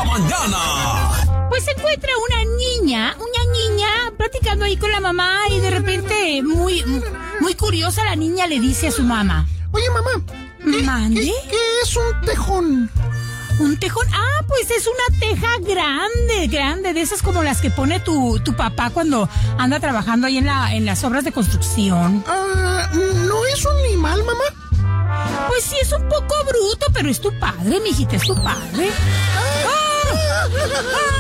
mañana. Pues se encuentra una niña platicando ahí con la mamá y de repente, muy curiosa, la niña le dice a su mamá: Oye, mamá, ¿mande? ¿Qué es un tejón? ¿Un tejón? Ah, pues es una teja grande, de esas como las que pone tu papá cuando anda trabajando ahí en las obras de construcción. ¿No es un animal, mamá? Pues sí, es un poco bruto, pero es tu padre, mijita, es tu padre.